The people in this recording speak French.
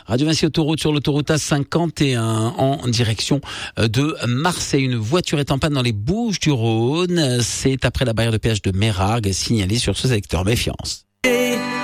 Radio Vinci Autoroute sur l'autoroute A51 en direction de Marseille. Une voiture est en panne dans les Bouches-du-Rhône. C'est après la barrière de péage de Meyrargues, signalé sur ce secteur. Méfiance.